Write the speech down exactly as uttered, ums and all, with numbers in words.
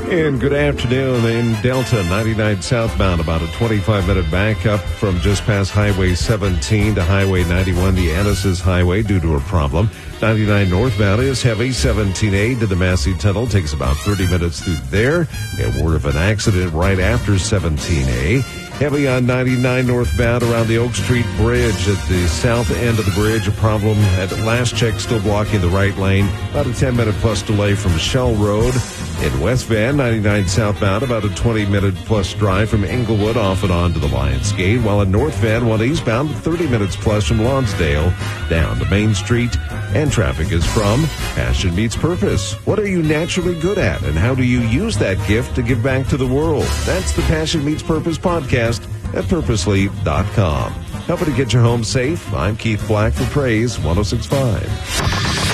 And good afternoon. In Delta, ninety-nine southbound, about a twenty-five minute backup from just past Highway seventeen to Highway ninety-one, the Annis's Highway, due to a problem. ninety-nine northbound is heavy. seventeen A to the Massey Tunnel takes about thirty minutes through there. A word of an accident right after seventeen A. Heavy on ninety-nine northbound around the Oak Street Bridge at the south end of the bridge. A problem at last check, still blocking the right lane. About a ten minute plus delay from Shell Road. In West Van, ninety-nine southbound, about a twenty minute plus drive from Englewood off and on to the Lions Gate. While in North Van, one eastbound, thirty minutes plus from Lonsdale down to Main Street. And traffic is from Passion Meets Purpose. What are you naturally good at, and how do you use that gift to give back to the world? That's the Passion Meets Purpose podcast at purposely dot com. Helping to get your home safe, I'm Keith Black for Praise one oh six point five.